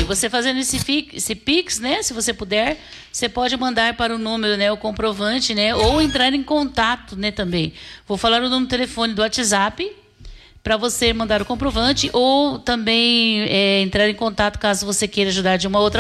você fazendo esse Pix, né? Se você puder, você pode mandar para o número, né? O comprovante, né? Ou entrar em contato, né? Também. Vou falar o número do telefone do WhatsApp para você mandar o comprovante ou também entrar em contato caso você queira ajudar de uma outra